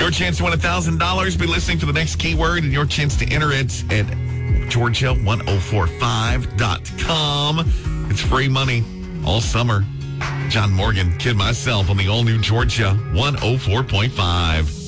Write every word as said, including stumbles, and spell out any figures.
Your chance to win one thousand dollars. Be listening for the next keyword and your chance to enter it at Georgia ten forty-five dot com. It's free money all summer. John Morgan, Kid Myself on the all-new Georgia one oh four point five.